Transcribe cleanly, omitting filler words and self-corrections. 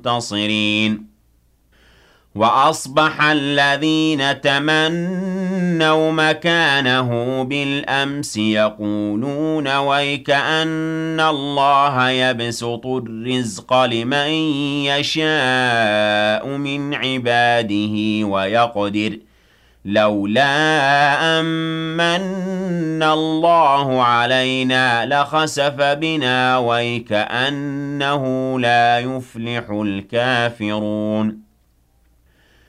منتصرين وأصبح الذين تمنوا مكانه بالأمس يقولون ويكأن الله يبسط الرزق لمن يشاء من عباده ويقدر لولا أمن الله علينا لخسف بنا ويكأنه لا يفلح الكافرون